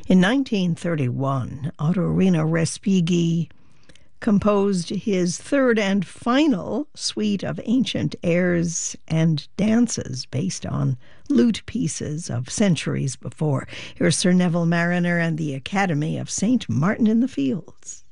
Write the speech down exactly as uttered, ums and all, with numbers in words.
In nineteen thirty-one, Ottorino Respighi composed his third and final suite of ancient airs and dances based on lute pieces of centuries before. Here's Sir Neville Mariner and the Academy of Saint Martin in the Fields.